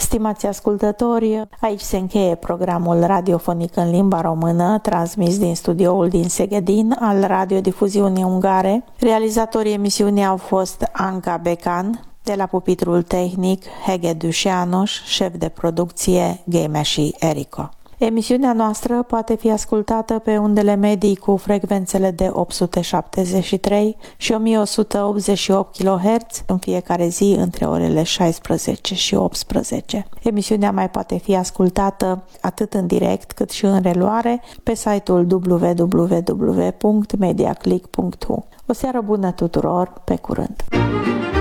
Stimați ascultători, aici se încheie programul radiofonic în limba română, transmis din studioul din Szegedin al radiodifuziunii ungare. Realizatorii emisiunii au fost Anca Becan, de la pupitrul tehnic Hege Dușeanoș, șef de producție Ghemeși Erico. Emisiunea noastră poate fi ascultată pe undele medii cu frecvențele de 873 și 1188 kHz în fiecare zi între orele 16 și 18. Emisiunea mai poate fi ascultată atât în direct cât și în reluare pe site-ul www.mediaclick.hu. O seară bună tuturor, pe curând!